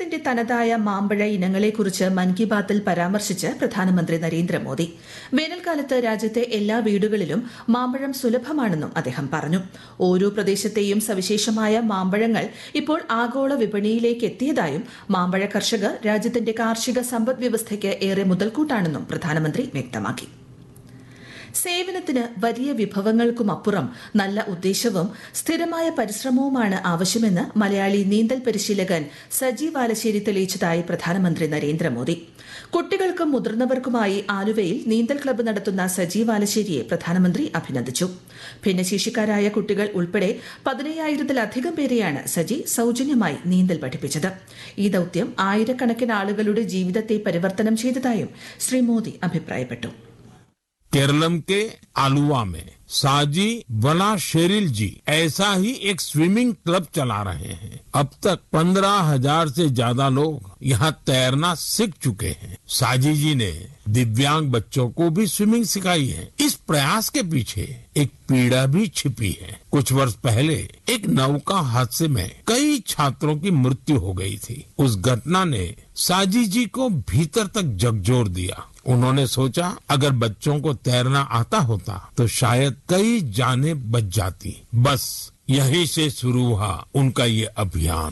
രാജ്യത്തിന്റെ തനതായ മാമ്പഴ ഇനങ്ങളെക്കുറിച്ച് മൻ കി ബാത്തിൽ പരാമർശിച്ച് പ്രധാനമന്ത്രി നരേന്ദ്രമോദി. വേനൽക്കാലത്ത് രാജ്യത്തെ എല്ലാ വീടുകളിലും മാമ്പഴം സുലഭമാണെന്നും അദ്ദേഹം പറഞ്ഞു. ഓരോ പ്രദേശത്തെയും സവിശേഷമായ മാമ്പഴങ്ങൾ ഇപ്പോൾ ആഗോള വിപണിയിലേക്ക് എത്തിയതായും മാമ്പഴ കർഷകർ രാജ്യത്തിന്റെ കാർഷിക സമ്പദ് വ്യവസ്ഥയ്ക്ക് ഏറെ മുതൽക്കൂട്ടാണെന്നും പ്രധാനമന്ത്രി വ്യക്തമാക്കി. സേവനത്തിന് വലിയ വിഭവങ്ങൾക്കുമപ്പുറം നല്ല ഉദ്ദേശവും സ്ഥിരമായ പരിശ്രമവുമാണ് ആവശ്യമെന്ന് മലയാളി നീന്തൽ പരിശീലകൻ സജി വാലശ്ശേരി തെളിയിച്ചതായി പ്രധാനമന്ത്രി നരേന്ദ്രമോദി. കുട്ടികൾക്കും മുതിർന്നവർക്കുമായി ആലുവയിൽ നീന്തൽ ക്ലബ്ബ് നടത്തുന്ന സജി വാലശ്ശേരിയെ പ്രധാനമന്ത്രി അഭിനന്ദിച്ചു. ഭിന്നശേഷിക്കാരായ കുട്ടികൾ ഉൾപ്പെടെ 15,000-ലധികം പേരെയാണ് സജി സൌജന്യമായി നീന്തൽ പഠിപ്പിച്ചത്. ഈ ദൌത്യം ആയിരക്കണക്കിന് ആളുകളുടെ ജീവിതത്തെ പരിവർത്തനം ചെയ്തതായും ശ്രീ മോദി അഭിപ്രായപ്പെട്ടു. केरलम के आलुवा में साजी वलाशेरिल जी ऐसा ही एक स्विमिंग क्लब चला रहे हैं. अब तक 15,000 से ज्यादा लोग यहाँ तैरना सीख चुके हैं. साजी जी ने दिव्यांग बच्चों को भी स्विमिंग सिखाई है. इस प्रयास के पीछे एक पीड़ा भी छिपी है. कुछ वर्ष पहले एक नौका हादसे में कई छात्रों की मृत्यु हो गई थी. उस घटना ने साजी जी को भीतर तक झकझोर दिया. उन्होंने सोचा अगर बच्चों को तैरना आता होता तो शायद कई जानें बच जाती. बस यहीं से शुरू हुआ उनका ये अभियान.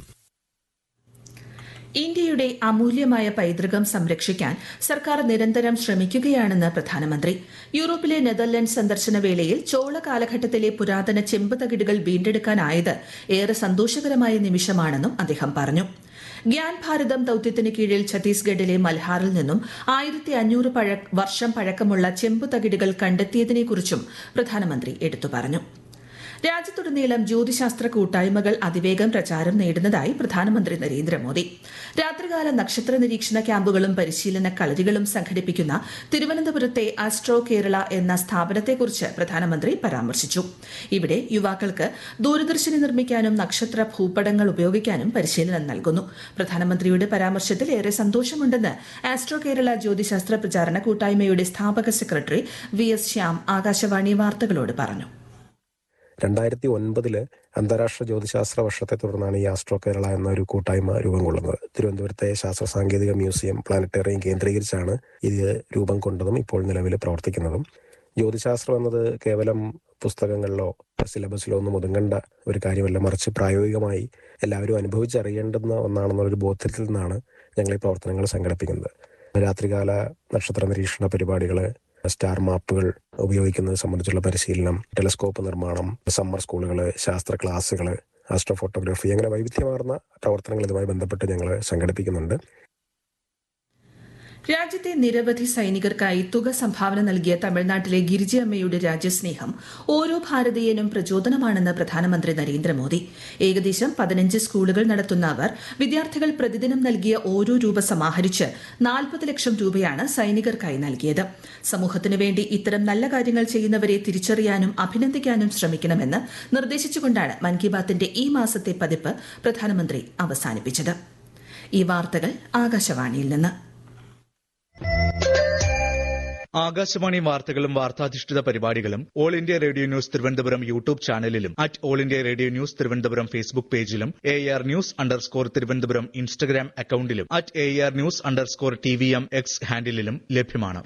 ഇന്ത്യയുടെ അമൂല്യമായ പൈതൃകം സംരക്ഷിക്കാൻ സർക്കാർ നിരന്തരം ശ്രമിക്കുകയാണെന്ന് പ്രധാനമന്ത്രി. യൂറോപ്പിലെ നെതർലൻഡ് സന്ദർശന വേളയിൽ ചോള കാലഘട്ടത്തിലെ പുരാതന ചെമ്പ് തകിടുകൾ വീണ്ടെടുക്കാനായത് ഏറെ സന്തോഷകരമായ നിമിഷമാണെന്നും അദ്ദേഹം പറഞ്ഞു. ഗ്യാൻ ഭാരതം ദൌത്യത്തിന് കീഴിൽ ഛത്തീസ്ഗഡിലെ മൽഹാറിൽ നിന്നും 1500 വർഷം പഴക്കമുള്ള ചെമ്പ് തകിടുകൾ കണ്ടെത്തിയതിനെക്കുറിച്ചും പ്രധാനമന്ത്രി എടുത്തു പറഞ്ഞു. രാജ്യത്തുടനീളം ജ്യോതിശാസ്ത്ര കൂട്ടായ്മകൾ അതിവേഗം പ്രചാരം നേടുന്നതായി പ്രധാനമന്ത്രി നരേന്ദ്രമോദി. രാത്രികാല നക്ഷത്ര നിരീക്ഷണ ക്യാമ്പുകളും പരിശീലന കളരികളും സംഘടിപ്പിക്കുന്ന തിരുവനന്തപുരത്തെ ആസ്ട്രോ കേരള എന്ന സ്ഥാപനത്തെക്കുറിച്ച് പ്രധാനമന്ത്രി പരാമർശിച്ചു. ഇവിടെ യുവാക്കൾക്ക് ദൂരദർശിനി നിർമ്മിക്കാനും നക്ഷത്ര ഭൂപടങ്ങൾ ഉപയോഗിക്കാനും പരിശീലനം നൽകുന്നു. പ്രധാനമന്ത്രിയുടെ പരാമർശത്തിൽ ഏറെ സന്തോഷമുണ്ടെന്ന് ആസ്ട്രോ കേരള ജ്യോതിശാസ്ത്ര പ്രചാരണ കൂട്ടായ്മയുടെ സ്ഥാപക സെക്രട്ടറി VS ശ്യാം ആകാശവാണി വാർത്തകളോട് പറഞ്ഞു. 2009 അന്താരാഷ്ട്ര ജ്യോതിശാസ്ത്ര വർഷത്തെ തുടർന്നാണ് ഈ ആസ്ട്രോ കേരള എന്ന ഒരു കൂട്ടായ്മ രൂപം കൊള്ളുന്നത്. തിരുവനന്തപുരത്തെ ശാസ്ത്ര സാങ്കേതിക മ്യൂസിയം, പ്ലാനറ്റേറിയം കേന്ദ്രീകരിച്ചാണ് ഇത് രൂപം കൊണ്ടതും ഇപ്പോൾ നിലവിൽ പ്രവർത്തിക്കുന്നതും. ജ്യോതിശാസ്ത്രം എന്നത് കേവലം പുസ്തകങ്ങളിലോ സിലബസിലോ ഒന്നും ഒതുങ്ങേണ്ട ഒരു കാര്യമല്ല, മറിച്ച് പ്രായോഗികമായി എല്ലാവരും അനുഭവിച്ചറിയേണ്ടുന്ന ഒന്നാണെന്നുള്ളൊരു ബോധ്യത്തിൽ നിന്നാണ് ഞങ്ങൾ ഈ പ്രവർത്തനങ്ങൾ സംഘടിപ്പിക്കുന്നത്. രാത്രികാല നക്ഷത്ര നിരീക്ഷണ പരിപാടികൾ, സ്റ്റാർ മാപ്പുകൾ ഉപയോഗിക്കുന്നത് സംബന്ധിച്ചുള്ള പരിശീലനം, ടെലസ്കോപ്പ് നിർമ്മാണം, സമ്മർ സ്കൂളുകൾ, ശാസ്ത്ര ക്ലാസുകൾ, ആസ്ട്രോ ഫോട്ടോഗ്രാഫി, അങ്ങനെ വൈവിധ്യമാർന്ന പ്രവർത്തനങ്ങൾ ഇതുമായി ബന്ധപ്പെട്ട് ഞങ്ങൾ സംഘടിപ്പിക്കുന്നുണ്ട്. രാജ്യത്തെ നിരവധി സൈനികർക്കായി തുക സംഭാവന നൽകിയ തമിഴ്നാട്ടിലെ ഗിരിജയമ്മയുടെ രാജ്യസ്നേഹം ഓരോ ഭാരതീയനും പ്രചോദനമാണെന്ന് പ്രധാനമന്ത്രി നരേന്ദ്രമോദി. ഏകദേശം 15 സ്കൂളുകൾ നടത്തുന്ന അവർ വിദ്യാർത്ഥികൾ പ്രതിദിനം നൽകിയ ഓരോ രൂപ സമാഹരിച്ച് 40 ലക്ഷം രൂപയാണ് സൈനികർക്കായി നൽകിയത്. സമൂഹത്തിനു വേണ്ടി ഇത്തരം നല്ല കാര്യങ്ങൾ ചെയ്യുന്നവരെ തിരിച്ചറിയാനും അഭിനന്ദിക്കാനും ശ്രമിക്കണമെന്ന് നിർദ്ദേശിച്ചുകൊണ്ടാണ് മൻ കി ബാത്തിന്റെ ഈ മാസത്തെ പതിപ്പ് പ്രധാനമന്ത്രി അവസാനിപ്പിച്ചത്. ഈ വാർത്തകൾ ആകാശവാണിയിൽ നിന്ന്. ആകാശവാണി വാർത്തകളും വാർത്താധിഷ്ഠിത പരിപാടികളും all India radio news Thiruvananthapuram YouTube ചാനലിലും all India radio news Thiruvananthapuram Facebook പേജിലും AR News_ തിരുവനന്തപുരം ഇൻസ്റ്റഗ്രാം അക്കൌണ്ടിലും AR News_TVM X ഹാൻഡിലും ലഭ്യമാണ്.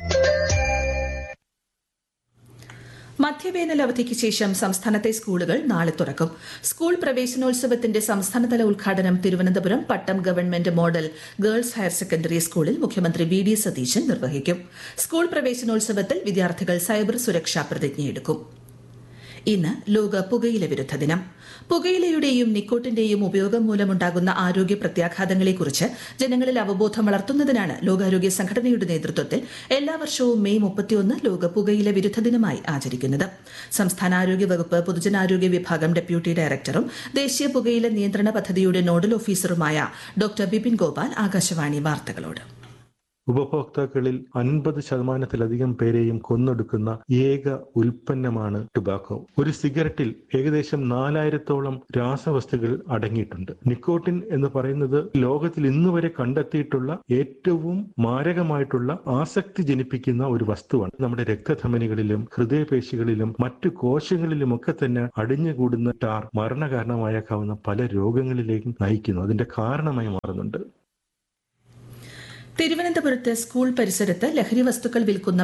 മധ്യവേനൽ അവധിക്ക് ശേഷം സംസ്ഥാനത്തെ സ്കൂളുകൾ നാളെ തുറക്കും. സ്കൂൾ പ്രവേശനോത്സവത്തിന്റെ സംസ്ഥാനതല ഉദ്ഘാടനം തിരുവനന്തപുരം പട്ടം government model girls higher secondary സ്കൂളിൽ മുഖ്യമന്ത്രി VD സതീശൻ നിർവഹിക്കും. സ്കൂൾ പ്രവേശനോത്സവത്തിൽ വിദ്യാർത്ഥികൾ സൈബർ സുരക്ഷാ പ്രതിജ്ഞയെടുക്കും. ഇന്ന് ലോക പുകയില വിരുദ്ധ ദിനം. പുകയിലയുടെയും നിക്കോട്ടിന്റെയും ഉപയോഗം മൂലമുണ്ടാകുന്ന ആരോഗ്യ പ്രത്യാഘാതങ്ങളെക്കുറിച്ച് ജനങ്ങളിൽ അവബോധം വളർത്തുന്നതിനാണ് ലോകാരോഗ്യ സംഘടനയുടെ നേതൃത്വത്തിൽ എല്ലാ വർഷവും മെയ് 31 ലോക പുകയില വിരുദ്ധ ദിനമായി ആചരിക്കുന്നത്. സംസ്ഥാന ആരോഗ്യ വകുപ്പ് പൊതുജനാരോഗ്യ വിഭാഗം ഡെപ്യൂട്ടി ഡയറക്ടറും ദേശീയ പുകയില നിയന്ത്രണ പദ്ധതിയുടെ നോഡൽ ഓഫീസറുമായ ഡോക്ടർ ബിപിൻ ഗോപാൽ ആകാശവാണി വാർത്തകളോട് ഉപഭോക്താക്കളിൽ 50% പേരെയും കൊന്നൊടുക്കുന്ന ഏക ഉൽപ്പന്നമാണ് ടുബാക്കോ. ഒരു സിഗരറ്റിൽ ഏകദേശം 4000-ഓളം രാസവസ്തുക്കൾ അടങ്ങിയിട്ടുണ്ട്. നിക്കോട്ടിൻ എന്ന് പറയുന്നത് ലോകത്തിൽ ഇന്നുവരെ കണ്ടെത്തിയിട്ടുള്ള ഏറ്റവും മാരകമായിട്ടുള്ള ആസക്തി ജനിപ്പിക്കുന്ന ഒരു വസ്തുവാണ്. നമ്മുടെ രക്തധമനികളിലും ഹൃദയപേശികളിലും മറ്റു കോശങ്ങളിലുമൊക്കെ തന്നെ അടിഞ്ഞുകൂടുന്ന ടാർ മരണകാരണമായേക്കാവുന്ന പല രോഗങ്ങളിലേക്കും നയിക്കുന്നു. അതിന്റെ കാരണമായി മാറുന്നുണ്ട്. തിരുവനന്തപുരത്ത് സ്കൂൾ പരിസരത്ത് ലഹരി വസ്തുക്കൾ വിൽക്കുന്ന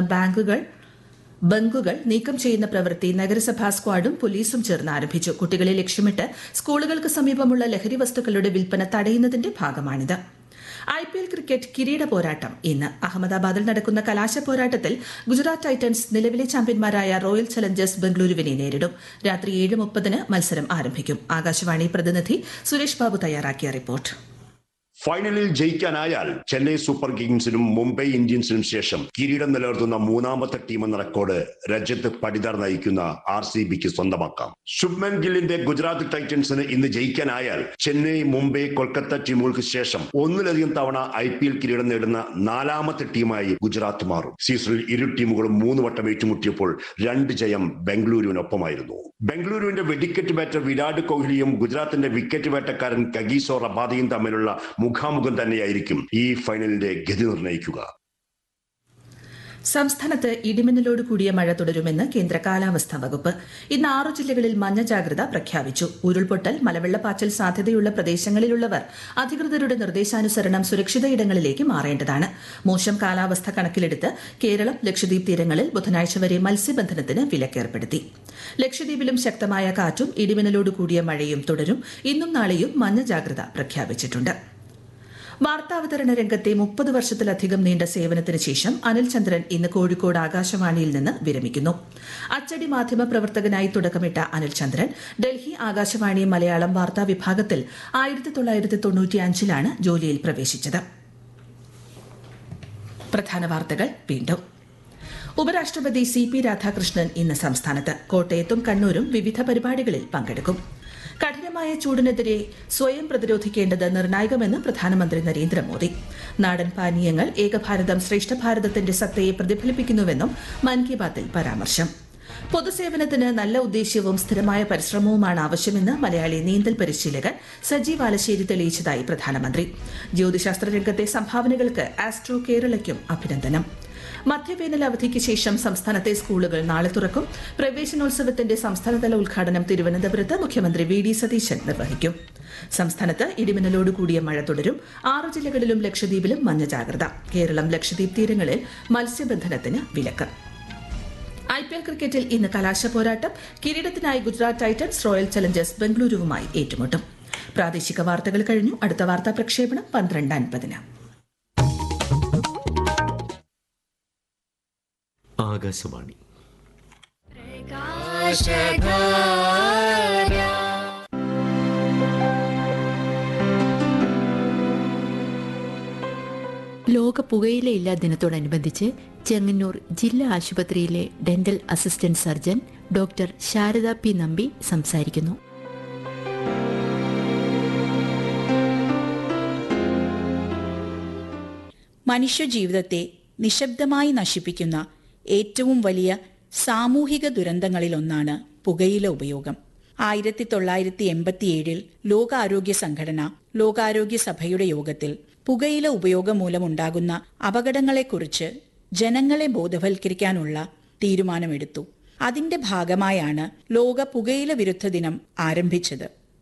ബങ്കുകൾ നീക്കം ചെയ്യുന്ന പ്രവൃത്തി നഗരസഭാ സ്ക്വാഡും പോലീസും ചേർന്ന് ആരംഭിച്ചു. കുട്ടികളെ ലക്ഷ്യമിട്ട് സ്കൂളുകൾക്ക് സമീപമുള്ള ലഹരി വസ്തുക്കളുടെ വിൽപ്പന തടയുന്നതിന്റെ ഭാഗമാണിത്. IPL ക്രിക്കറ്റ് കിരീട പോരാട്ടം ഇന്ന് അഹമ്മദാബാദിൽ നടക്കുന്ന കലാശ പോരാട്ടത്തിൽ ഗുജറാത്ത് ടൈറ്റൻസ് നിലവിലെ ചാമ്പ്യന്മാരായ റോയൽ ചലഞ്ചേഴ്സ് ബംഗളൂരുവിനെ നേരിടും. രാത്രി 7:30 മത്സരം ആരംഭിക്കും. ആകാശവാണി പ്രതിനിധി സുരേഷ് ബാബു തയ്യാറാക്കിയ റിപ്പോർട്ട്. ഫൈനലിൽ ജയിക്കാനായാൽ ചെന്നൈ സൂപ്പർ കിങ്സിനും മുംബൈ ഇന്ത്യൻസിനും ശേഷം കിരീടം നിലനിർത്തുന്ന മൂന്നാമത്തെ ടീമെന്ന റെക്കോർഡ് രജത് പടിദാർ നയിക്കുന്ന RCBക്ക് സ്വന്തമാക്കാം. ശുഭ്മൻ ഗില്ലിന്റെ ഗുജറാത്ത് ടൈറ്റൻസിന് ഇന്ന് ജയിക്കാനായാൽ ചെന്നൈ, മുംബൈ, കൊൽക്കത്ത ടീമുകൾക്ക് ശേഷം ഒന്നിലധികം തവണ IPL കിരീടം നേടുന്ന 4ാമത്തെ ടീമായി ഗുജറാത്ത് മാറും. സീസണിൽ ഇരു ടീമുകളും 3 വട്ടം ഏറ്റുമുട്ടിയപ്പോൾ 2 ജയം ബംഗളൂരുവിനൊപ്പമായിരുന്നു. ബംഗളൂരുവിന്റെ വെടിക്കെറ്റ് ബാറ്റർ വിരാട് കോഹ്ലിയും ഗുജറാത്തിന്റെ വിക്കറ്റ് വേട്ടക്കാരൻ കഗീസോ റബാദയും തമ്മിലുള്ള മുഖാമുഖം തന്നെയായിരിക്കും ഈ ഫൈനലിന്റെ ഗതി നിർണ്ണയിക്കുക. സംസ്ഥാനത്ത് ഇടിമിന്നലോട് കൂടിയ മഴ തുടരുമെന്ന് കേന്ദ്ര കാലാവസ്ഥാ വകുപ്പ്. ഇന്ന് 6 ജില്ലകളിൽ മഞ്ഞ ജാഗ്രത പ്രഖ്യാപിച്ചു. ഉരുൾപൊട്ടൽ, മലവെള്ളപ്പാച്ചൽ സാധ്യതയുള്ള പ്രദേശങ്ങളിലുള്ളവർ അധികൃതരുടെ നിർദ്ദേശാനുസരണം സുരക്ഷിത ഇടങ്ങളിലേക്ക് മാറേണ്ടതാണ്. മോശം കാലാവസ്ഥ കണക്കിലെടുത്ത് കേരളം, ലക്ഷദ്വീപ് തീരങ്ങളിൽ ബുധനാഴ്ച വരെ മത്സ്യബന്ധനത്തിന് വിലക്കേർപ്പെടുത്തി. ലക്ഷദ്വീപിലും ശക്തമായ കാറ്റും ഇടിമിന്നലോട് കൂടിയ മഴയും തുടരും. ഇന്നും നാളെയും മഞ്ഞ ജാഗ്രത പ്രഖ്യാപിച്ചിട്ടുണ്ട്. വാർത്താവതരണ രംഗത്തെ 30 വർഷത്തിലധികം നീണ്ട സേവനത്തിന് ശേഷം അനിൽ ചന്ദ്രൻ ഇന്ന് കോഴിക്കോട് ആകാശവാണിയിൽ നിന്ന് വിരമിക്കുന്നു. അച്ചടി മാധ്യമ പ്രവർത്തകനായി തുടക്കമിട്ട അനിൽ ചന്ദ്രൻ ഡൽഹി ആകാശവാണി മലയാളം വാർത്താ വിഭാഗത്തിൽ 1995 ജോലിയിൽ പ്രവേശിച്ചത്. പ്രധാന വാർത്തകൾ വീണ്ടും. ഉപരാഷ്ട്രപതി CP രാധാകൃഷ്ണൻ ഇന്ന് സംസ്ഥാനത്ത്. കോട്ടയത്തും കണ്ണൂരും വിവിധ പരിപാടികളിൽ പങ്കെടുക്കും. കഠിനമായ ചൂടിനെതിരെ സ്വയം പ്രതിരോധിക്കേണ്ടത് നിർണായകമെന്ന് പ്രധാനമന്ത്രി നരേന്ദ്രമോദി. നാടൻ പാനീയങ്ങൾ ഏകഭാരതം ശ്രേഷ്ഠ ഭാരതത്തിന്റെ സത്തയെ പ്രതിഫലിപ്പിക്കുന്നുവെന്നും മൻ കി ബാത്തിൽ പരാമർശം. പൊതുസേവനത്തിന് നല്ല ഉദ്ദേശ്യവും സ്ഥിരമായ പരിശ്രമവുമാണ് ആവശ്യമെന്ന് മലയാളി നീന്തൽ പരിശീലകൻ സജി വാലശ്ശേരി തെളിയിച്ചതായി പ്രധാനമന്ത്രി. ജ്യോതിശാസ്ത്ര രംഗത്തെ സംഭാവനകൾക്ക് ആസ്ട്രോ കേരളയ്ക്കും അഭിനന്ദനം. മധ്യവേനൽ അവധിക്ക് ശേഷം സംസ്ഥാനത്തെ സ്കൂളുകൾ നാളെ തുറക്കും. പ്രവേശനോത്സവത്തിന്റെ സംസ്ഥാനതല ഉദ്ഘാടനം തിരുവനന്തപുരത്ത് മുഖ്യമന്ത്രി VD സതീശൻ നിർവഹിക്കും. സംസ്ഥാനത്ത് ഇടിമിന്നലോട് കൂടിയ മഴ തുടരും. 6 ജില്ലകളിലും ലക്ഷദ്വീപിലും മഞ്ഞ ജാഗ്രത. കേരളം, ലക്ഷദ്വീപ് തീരങ്ങളിൽ മത്സ്യബന്ധനത്തിന് വിലക്ക്. IPL ക്രിക്കറ്റിൽ ഇന്ന് കലാശ പോരാട്ടം. കിരീടത്തിനായി ഗുജറാത്ത് ടൈറ്റൻസ് റോയൽ ചലഞ്ചേഴ്സ് ബംഗളൂരുവുമായി ഏറ്റുമുട്ടും. പ്രാദേശിക വാർത്തകൾ കഴിഞ്ഞു. അടുത്ത വാർത്താ പ്രക്ഷേപണം 12:50. ആകാശവാണി. ലോക പുകയിലയില്ലാ ദിനത്തോടനുബന്ധിച്ച് ചെങ്ങന്നൂർ ജില്ലാ ആശുപത്രിയിലെ dental assistant surgeon doctor Sharada P. Nambi സംസാരിക്കുന്നു. മനുഷ്യജീവിതത്തെ നിശബ്ദമായി നശിപ്പിക്കുന്ന ഏറ്റവും വലിയ സാമൂഹിക ദുരന്തങ്ങളിലൊന്നാണ് പുകയില ഉപയോഗം. 1987 ലോകാരോഗ്യ സംഘടന ലോകാരോഗ്യ സഭയുടെ യോഗത്തിൽ പുകയില ഉപയോഗം മൂലമുണ്ടാകുന്ന അപകടങ്ങളെക്കുറിച്ച് ജനങ്ങളെ ബോധവൽക്കരിക്കാനുള്ള തീരുമാനമെടുത്തു. അതിന്റെ ഭാഗമായാണ് ലോക പുകയില വിരുദ്ധ ദിനം ആരംഭിച്ചത്.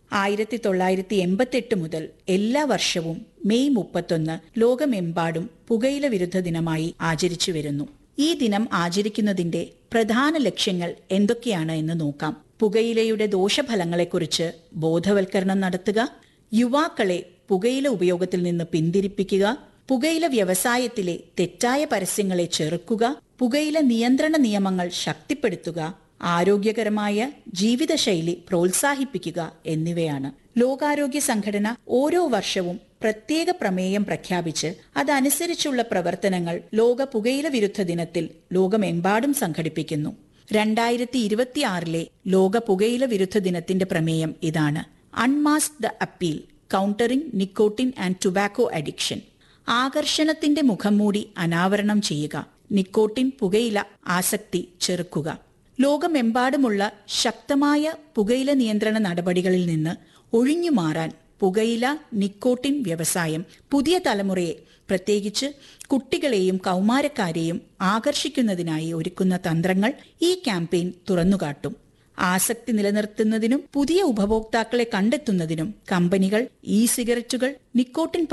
1988 മുതൽ എല്ലാ വർഷവും മെയ് 31 ലോകമെമ്പാടും പുകയില വിരുദ്ധ ദിനമായി ആചരിച്ചു വരുന്നു. ഈ ദിനം ആചരിക്കുന്നതിന്റെ പ്രധാന ലക്ഷ്യങ്ങൾ എന്തൊക്കെയാണ് എന്ന് നോക്കാം. പുകയിലയുടെ ദോഷഫലങ്ങളെക്കുറിച്ച് ബോധവൽക്കരണം നടത്തുക, യുവാക്കളെ പുകയില ഉപയോഗത്തിൽ നിന്ന് പിന്തിരിപ്പിക്കുക, പുകയില വ്യവസായത്തിലെ തെറ്റായ പരസ്യങ്ങളെ ചെറുക്കുക, പുകയില നിയന്ത്രണ നിയമങ്ങൾ ശക്തിപ്പെടുത്തുക, ആരോഗ്യകരമായ ജീവിതശൈലി പ്രോത്സാഹിപ്പിക്കുക എന്നിവയാണ്. ലോകാരോഗ്യ സംഘടന ഓരോ വർഷവും പ്രത്യേക പ്രമേയം പ്രഖ്യാപിച്ച് അതനുസരിച്ചുള്ള പ്രവർത്തനങ്ങൾ ലോക പുകയില വിരുദ്ധ ദിനത്തിൽ ലോകമെമ്പാടും സംഘടിപ്പിക്കുന്നു. 2026 ലോക പുകയില വിരുദ്ധ ദിനത്തിന്റെ പ്രമേയം ഇതാണ്: unmask the appeal, countering nicotine and tobacco addiction. ആകർഷണത്തിന്റെ മുഖംമൂടി അനാവരണം ചെയ്യുക, നിക്കോട്ടിൻ പുകയില ആസക്തി ചെറുക്കുക. ലോകമെമ്പാടുമുള്ള ശക്തമായ പുകയില നിയന്ത്രണ നടപടികളിൽ നിന്ന് ഒഴിഞ്ഞുമാറാൻ പുകയില നിക്കോട്ടിൻ വ്യവസായം പുതിയ തലമുറയെ, പ്രത്യേകിച്ച് കുട്ടികളെയും കൗമാരക്കാരെയും ആകർഷിക്കുന്നതിനായി ഒരുക്കുന്ന തന്ത്രങ്ങൾ ഈ ക്യാമ്പയിൻ തുറന്നുകാട്ടും. ആസക്തി നിലനിർത്തുന്നതിനും പുതിയ ഉപഭോക്താക്കളെ കണ്ടെത്തുന്നതിനും കമ്പനികൾ ഇ സിഗരറ്റുകൾ, നിക്കോട്ടിൻ